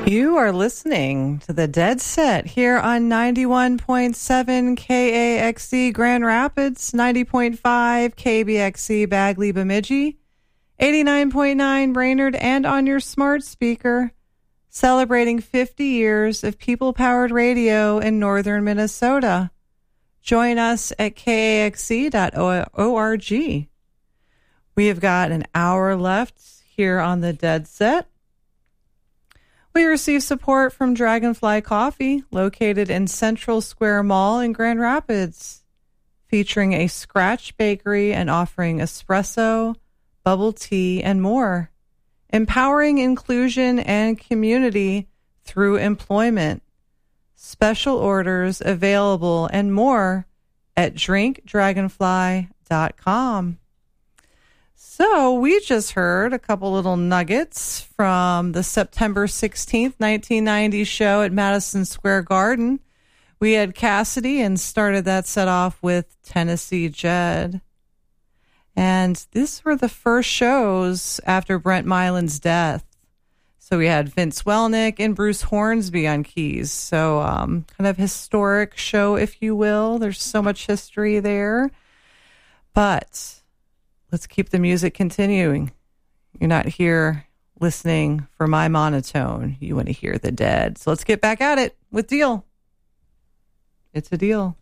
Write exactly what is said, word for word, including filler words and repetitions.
You are listening to the Dead Set here on ninety-one point seven K A X E Grand Rapids, ninety point five K B X E Bagley Bemidji, eighty-nine point nine Brainerd, and on your smart speaker, celebrating fifty years of people-powered radio in northern Minnesota. Join us at K A X E dot org. We have got an hour left here on the Dead Set. We receive support from Dragonfly Coffee, located in Central Square Mall in Grand Rapids, featuring a scratch bakery and offering espresso, bubble tea, and more. Empowering inclusion and community through employment. Special orders available and more at drink dragonfly dot com. So we just heard a couple little nuggets from the September sixteenth, nineteen ninety show at Madison Square Garden. We had Cassidy and started that set off with Tennessee Jed. And these were the first shows after Brent Mylan's death. So we had Vince Welnick and Bruce Hornsby on keys. So um, kind of historic show, if you will. There's so much history there. But let's keep the music continuing. You're not here listening for my monotone. You want to hear the Dead. So let's get back at it with Deal. It's a deal.